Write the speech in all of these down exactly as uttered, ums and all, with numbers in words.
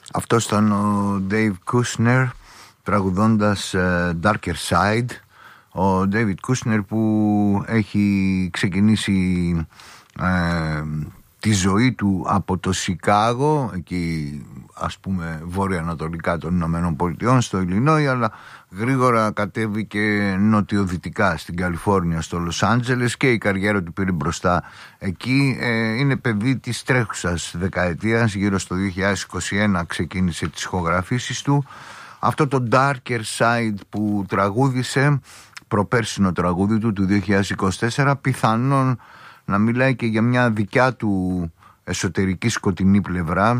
Αυτό ήταν ο Dave Kushner τραγουδώντας uh, Darker Side. Ο David Kushner που έχει ξεκινήσει uh, τη ζωή του από το Σικάγο, εκεί ας πούμε βόρεια-ανατολικά των Ηνωμένων Πολιτειών, στο Ιλινόι, αλλά γρήγορα κατέβηκε νοτιοδυτικά στην Καλιφόρνια, στο Λος Άντζελες, και η καριέρα του πήρε μπροστά εκεί. ε, είναι παιδί της τρέχουσας δεκαετίας, γύρω στο δύο χιλιάδες είκοσι ένα ξεκίνησε τις ηχογραφήσεις του. Αυτό το Darker Side που τραγούδισε, προπέρσινο τραγούδι του του δύο χιλιάδες είκοσι τέσσερα, πιθανόν να μιλάει και για μια δικιά του εσωτερική σκοτεινή πλευρά.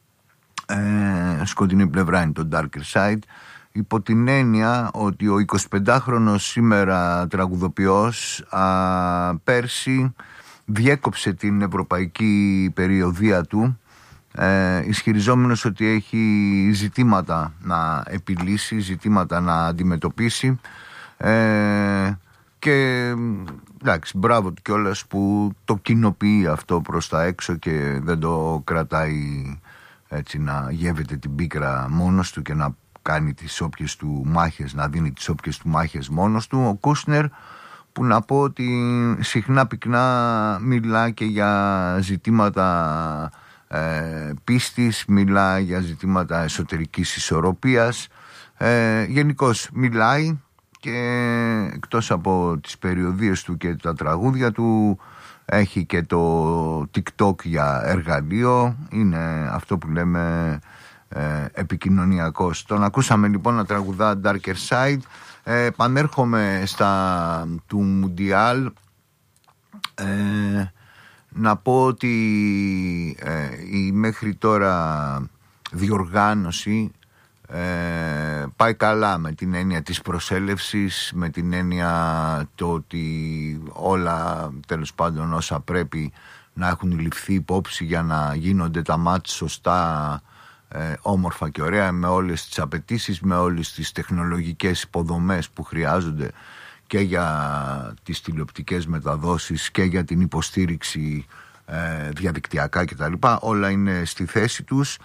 Ε, σκοτεινή πλευρά είναι το Darker Side, υπό την έννοια ότι ο εικοσιπεντάχρονος σήμερα τραγουδοποιός α, πέρσι διέκοψε την ευρωπαϊκή περιοδεία του, ε, ισχυριζόμενος ότι έχει ζητήματα να επιλύσει, ζητήματα να αντιμετωπίσει, ε, και εντάξει, μπράβο του κιόλας που το κοινοποιεί αυτό προς τα έξω και δεν το κρατάει έτσι να γεύεται την πίκρα μόνος του και να κάνει τις όποιες του μάχες, να δίνει τις όποιες του μάχες μόνος του. Ο Κούσνερ, που να πω ότι συχνά πυκνά μιλά και για ζητήματα ε, πίστης, μιλά για ζητήματα εσωτερικής ισορροπίας, ε, γενικώς μιλάει, και εκτός από τις περιοδίες του και τα τραγούδια του έχει και το TikTok για εργαλείο, είναι αυτό που λέμε ε, επικοινωνιακός. Τον ακούσαμε λοιπόν να τραγουδά Darker Side. ε, Πανέρχομαι στα του Μουντιάλ, ε, να πω ότι ε, η μέχρι τώρα διοργάνωση Ε, πάει καλά, με την έννοια της προσέλευσης, με την έννοια το ότι όλα τέλος πάντων όσα πρέπει να έχουν ληφθεί υπόψη για να γίνονται τα μάτς σωστά, ε, όμορφα και ωραία, με όλες τις απαιτήσεις, με όλες τις τεχνολογικές υποδομές που χρειάζονται και για τις τηλεοπτικές μεταδόσεις και για την υποστήριξη ε, διαδικτυακά κτλ. Όλα είναι στη θέση τους.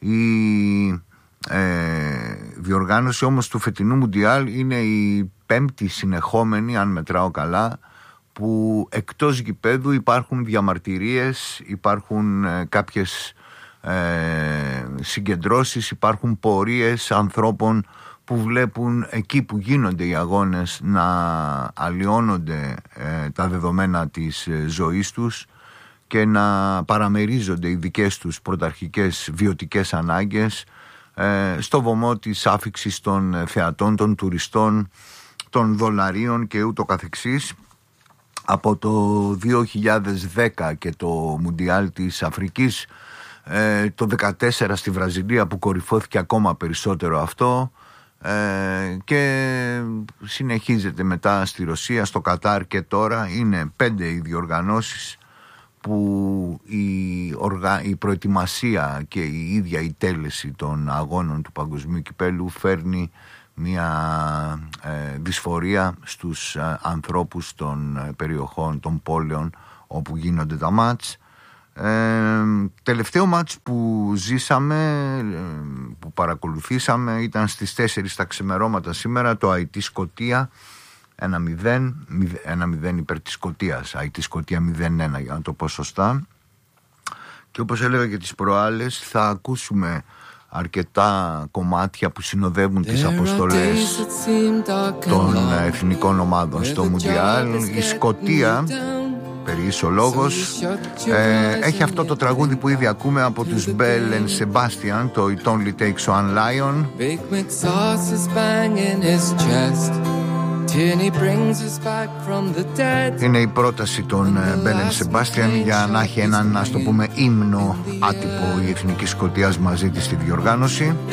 Η Ε, διοργάνωση όμως του φετινού Μουντιάλ είναι η πέμπτη συνεχόμενη, αν μετράω καλά, που εκτός γηπέδου υπάρχουν διαμαρτυρίες, υπάρχουν ε, κάποιες ε, συγκεντρώσεις, υπάρχουν πορείες ανθρώπων που βλέπουν εκεί που γίνονται οι αγώνες να αλλοιώνονται ε, τα δεδομένα της ε, ζωής τους και να παραμερίζονται οι δικές τους πρωταρχικές βιωτικές ανάγκες στο βωμό της άφιξης των θεατών, των τουριστών, των δολαρίων και ούτω καθεξής. Από το δύο χιλιάδες δέκα και το Μουντιάλ της Αφρικής, το δεκατέσσερα στη Βραζιλία που κορυφώθηκε ακόμα περισσότερο αυτό, και συνεχίζεται μετά στη Ρωσία, στο Κατάρ, και τώρα είναι πέντε οι διοργανώσεις που η, οργα... η προετοιμασία και η ίδια η τέλεση των αγώνων του Παγκοσμίου Κυπέλου φέρνει μια ε, δυσφορία στους ε, ανθρώπους των ε, περιοχών, των πόλεων όπου γίνονται τα μάτς. Ε, τελευταίο μάτς που ζήσαμε, ε, που παρακολουθήσαμε, ήταν στις τέσσερις τα ξημερώματα σήμερα, το Αϊτή Σκωτία ένα μηδέν, ένα μηδέν υπέρ της Σκωτίας, Αϊτή Σκωτία μηδέν ένα, για να το πω σωστά. Και όπως έλεγα και τις προάλλες, θα ακούσουμε αρκετά κομμάτια που συνοδεύουν τις αποστολές των εθνικών ομάδων στο Μουντιάλ. Η Σκωτία, περί ο λόγος, ε, έχει αυτό το τραγούδι που ήδη ακούμε από τους Bell and Sebastian, το It Only Takes One Lion. Είναι η πρόταση των Bell and Sebastian για να έχει έναν, ας το πούμε, ύμνο άτυπο η Εθνική Σκωτίας μαζί της στη διοργάνωση.